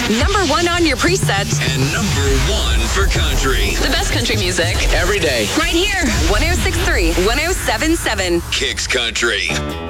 Number 1 on your preset. And number 1 for country. The best country music. Every day. Right here. 106.3, 107.7. Kicks Country.